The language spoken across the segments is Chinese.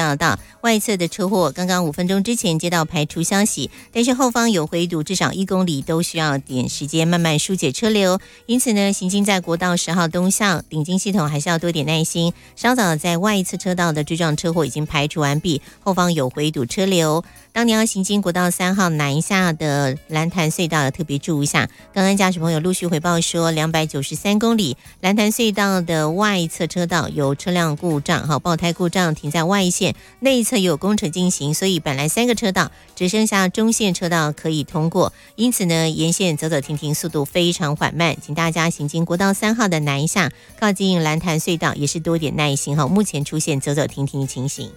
道外侧的车祸，刚刚5分钟之前接到排除消息，但是后方有回堵，至少1公里都需要点时间慢慢疏解车流，因此呢，行经在国道10号东向顶金系统还是要多点耐心。稍早在外侧车道的追撞车祸已经排除完毕，后方有回堵车流。当你要行经国道3号南下的蓝潭隧道，要特别注意一下。刚刚驾驶朋友陆续回报说，293公里蓝潭隧道的外侧车道有车辆故障，爆胎故障停在外线，内侧有工程进行，所以本来3个车道只剩下中线车道可以通过，因此呢，沿线走走停停，速度非常缓慢，请大家行经国道3号的南下，靠近蓝潭隧道也是多点耐心，目前出现走走停停的情形。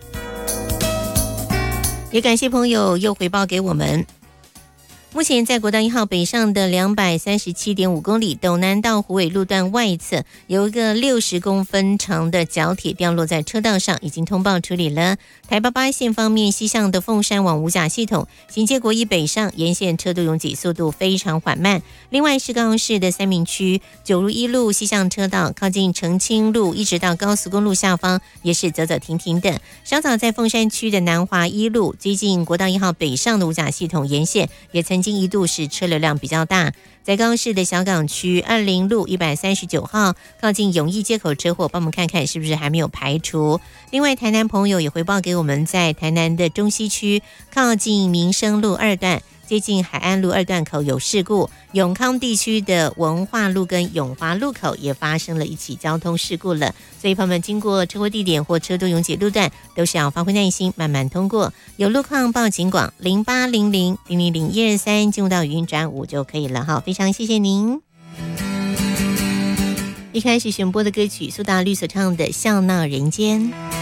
也感谢朋友又回报给我们，目前在国道1号北上的237.5公里斗南到虎尾路段外侧有一个60公分长的角铁掉落在车道上，已经通报处理了。台88线方面，西向的凤山往五甲系统行接国一北上沿线车都拥挤，速度非常缓慢。另外是高雄市的三民区九如一路西向车道靠近澄清路一直到高速公路下方也是走走停停的。稍早在凤山区的南华一路接近国道1号北上的五甲系统沿线也曾经一度是车流量比较大。在高雄市的小港区20路139号靠近永义街口车祸，帮我们看看是不是还没有排除。另外台南朋友也回报给我们，在台南的中西区靠近民生路2段接近海岸路2段口有事故，永康地区的文化路跟永华路口也发生了一起交通事故了，所以朋友们经过车祸地点或车多拥挤路段都是要发挥耐心慢慢通过，有路况报警广0800000123进入到语音转5就可以了。好，非常谢谢您。一开始选播的歌曲苏打绿所唱的笑闹人间。